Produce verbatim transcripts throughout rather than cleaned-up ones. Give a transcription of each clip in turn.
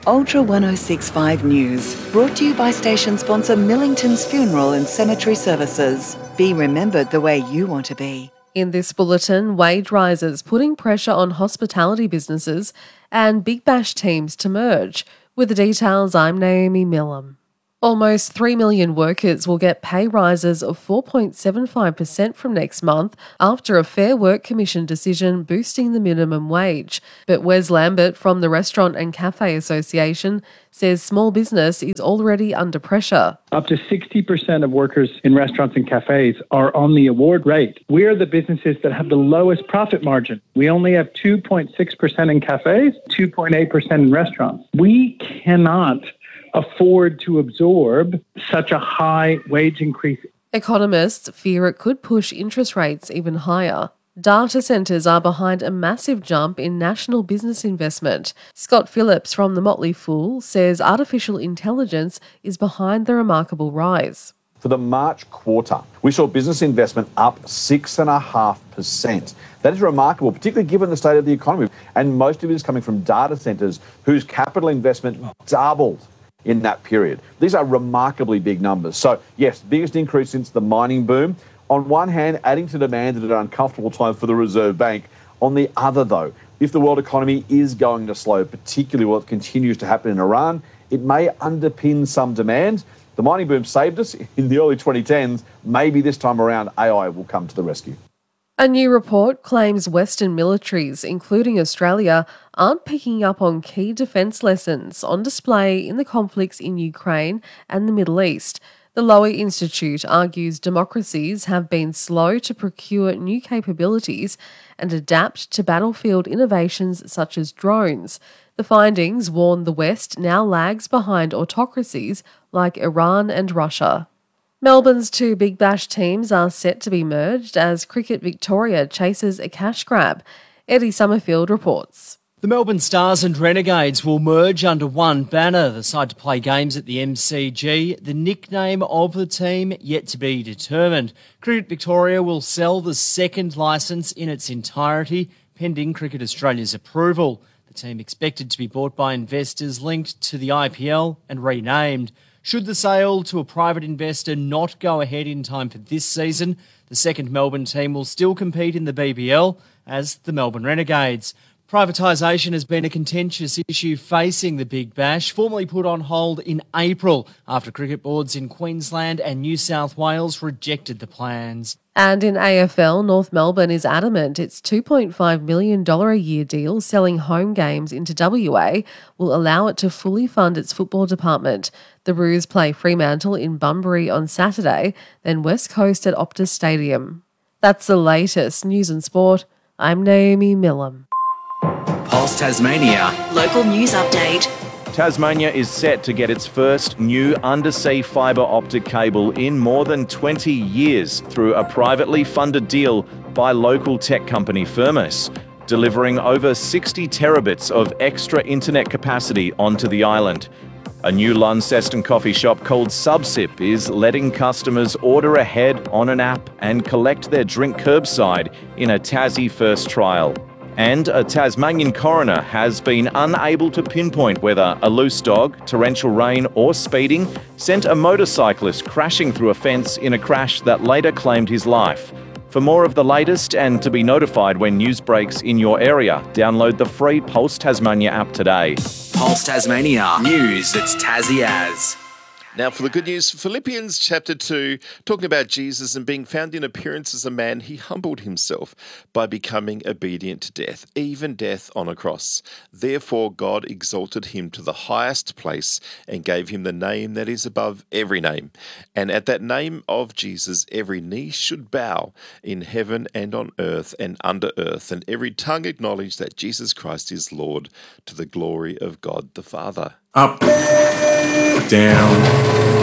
Ultra one oh six point five News, brought to you by station sponsor Millington's Funeral and Cemetery Services. Be remembered the way you want to be. In this bulletin, wage rises putting pressure on hospitality businesses and Big Bash teams to merge. With the details, I'm Naomi Millam. Almost three million workers will get pay rises of four point seven five percent from next month after a Fair Work Commission decision boosting the minimum wage. But Wes Lambert from the Restaurant and Cafe Association says small business is already under pressure. Up to sixty percent of workers in restaurants and cafes are on the award rate. We are the businesses that have the lowest profit margin. We only have two point six percent in cafes, two point eight percent in restaurants. We cannot afford to absorb such a high wage increase. Economists fear it could push interest rates even higher. Data centres are behind a massive jump in national business investment. Scott Phillips from the Motley Fool says artificial intelligence is behind the remarkable rise. For the March quarter, we saw business investment up six point five percent. That is remarkable, particularly given the state of the economy. And most of it is coming from data centres whose capital investment doubled in that period. These are remarkably big numbers. So, yes, biggest increase since the mining boom. On one hand, adding to demand at an uncomfortable time for the Reserve Bank. On the other, though, if the world economy is going to slow, particularly what continues to happen in Iran, it may underpin some demand. The mining boom saved us in the early twenty tens. Maybe this time around, A I will come to the rescue. A new report claims Western militaries, including Australia, aren't picking up on key defence lessons on display in the conflicts in Ukraine and the Middle East. The Lowy Institute argues democracies have been slow to procure new capabilities and adapt to battlefield innovations such as drones. The findings warn the West now lags behind autocracies like Iran and Russia. Melbourne's two Big Bash teams are set to be merged as Cricket Victoria chases a cash grab. Eddie Summerfield reports. The Melbourne Stars and Renegades will merge under one banner. The side to play games at the M C G. The nickname of the team yet to be determined. Cricket Victoria will sell the second licence in its entirety, pending Cricket Australia's approval. The team expected to be bought by investors linked to the I P L and renamed. Should the sale to a private investor not go ahead in time for this season, the second Melbourne team will still compete in the B B L as the Melbourne Renegades. Privatisation has been a contentious issue facing the Big Bash, formally put on hold in April after cricket boards in Queensland and New South Wales rejected the plans. And in A F L, North Melbourne is adamant its two point five million dollars a year deal selling home games into W A will allow it to fully fund its football department. The Roos play Fremantle in Bunbury on Saturday, then West Coast at Optus Stadium. That's the latest news and sport. I'm Naomi Millam. Pulse Tasmania. Local news update. Tasmania is set to get its first new undersea fibre optic cable in more than twenty years through a privately funded deal by local tech company Firmus, delivering over sixty terabits of extra internet capacity onto the island. A new Launceston coffee shop called Subsip is letting customers order ahead on an app and collect their drink curbside in a Tassie first trial. And a Tasmanian coroner has been unable to pinpoint whether a loose dog, torrential rain or speeding sent a motorcyclist crashing through a fence in a crash that later claimed his life. For more of the latest and to be notified when news breaks in your area, download the free Pulse Tasmania app today. Pulse Tasmania. News that's Tassie as. Now for the good news, Philippians chapter two, talking about Jesus and being found in appearance as a man, he humbled himself by becoming obedient to death, even death on a cross. Therefore God exalted him to the highest place and gave him the name that is above every name. And at that name of Jesus, every knee should bow in heaven and on earth and under earth, and every tongue acknowledge that Jesus Christ is Lord, to the glory of God the Father. Up, down,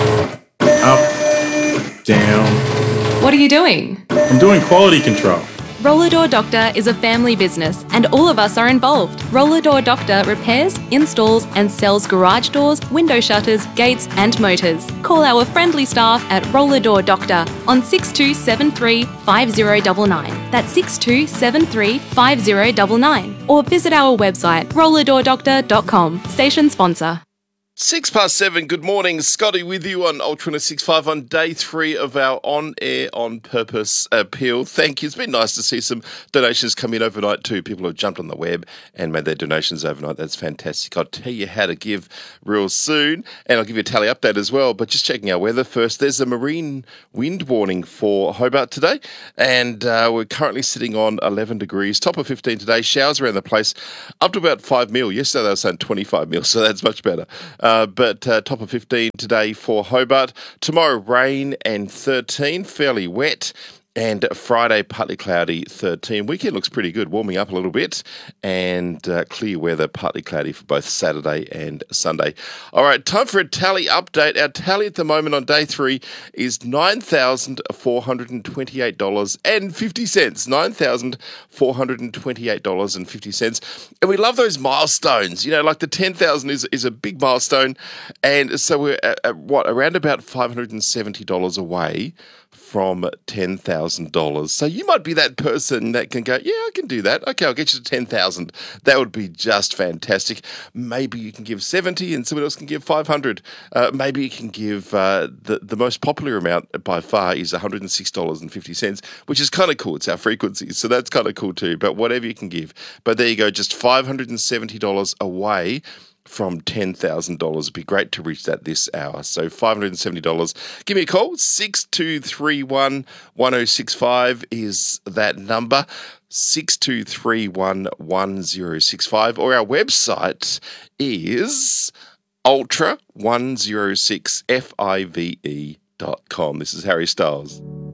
up, down. What are you doing? I'm doing quality control. Roller Door Doctor is a family business and all of us are involved. Roller Door Doctor repairs, installs and sells garage doors, window shutters, gates and motors. Call our friendly staff at Roller Door Doctor on six two seven three, five zero nine nine. That's six two seven three, five zero nine nine. Or visit our website roller door doctor dot com. Station sponsor. Six past seven, good morning. Scotty with you on Ultra one oh six point five on day three of our on-air, on-purpose appeal. Thank you. It's been nice to see some donations come in overnight too. People have jumped on the web and made their donations overnight. That's fantastic. I'll tell you how to give real soon, and I'll give you a tally update as well. But just checking our weather first, there's a marine wind warning for Hobart today, and uh, we're currently sitting on eleven degrees, top of fifteen today. Showers around the place, up to about five mil. Yesterday they were saying twenty-five mil, so that's much better. Uh, but uh, top of fifteen today for Hobart. Tomorrow, rain and thirteen, fairly wet. And Friday, partly cloudy, thirteen. Weekend looks pretty good, warming up a little bit. And uh, clear weather, partly cloudy for both Saturday and Sunday. All right, time for a tally update. Our tally at the moment on day three is nine thousand four hundred twenty-eight dollars and fifty cents. nine thousand four hundred twenty-eight dollars and fifty cents. And we love those milestones. You know, like the ten thousand is, is a big milestone. And so we're, at, at what, around about five hundred seventy dollars away from ten thousand dollars. So you might be that person that can go, yeah, I can do that. Okay, I'll get you to ten thousand dollars. That would be just fantastic. Maybe you can give seventy and someone else can give five hundred dollars. Uh, maybe you can give, uh, the, the most popular amount by far is one hundred six dollars and fifty cents, which is kind of cool. It's our frequency, so that's kind of cool too. But whatever you can give. But there you go, just five hundred seventy dollars away from ten thousand dollars. It'd be great to reach that this hour. So five hundred seventy dollars. Give me a call. six two three one, one oh six five is that number. six two three one, one oh six five. Or our website is ultra one oh six five dot com. This is Harry Styles.